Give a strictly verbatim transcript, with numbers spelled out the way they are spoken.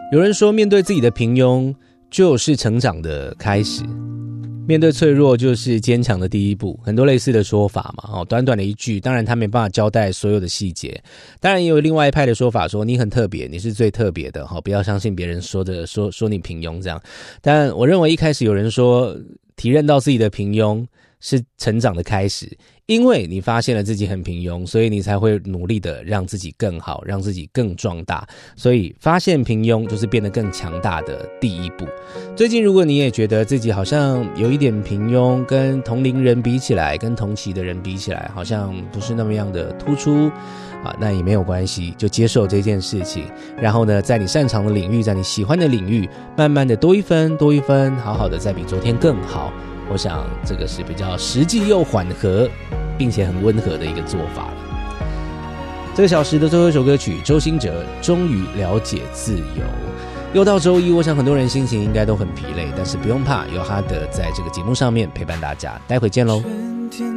有人说，面对自己的平庸就是成长的开始，面对脆弱就是坚强的第一步，很多类似的说法嘛。哦，短短的一句，当然他没办法交代所有的细节。当然也有另外一派的说法，说你很特别，你是最特别的，不要相信别人说的说说你平庸这样。但我认为一开始有人说，体认到自己的平庸是成长的开始，因为你发现了自己很平庸，所以你才会努力的让自己更好，让自己更壮大。所以发现平庸就是变得更强大的第一步。最近如果你也觉得自己好像有一点平庸，跟同龄人比起来，跟同期的人比起来，好像不是那么样的突出啊，那也没有关系，就接受这件事情。然后呢，在你擅长的领域，在你喜欢的领域，慢慢的多一分多一分，好好的再比昨天更好。我想这个是比较实际又缓和并且很温和的一个做法了。这个小时的最后一首歌曲，周兴哲《终于了解自由》。又到周一，我想很多人心情应该都很疲累，但是不用怕，有哈德在这个节目上面陪伴大家。待会见喽。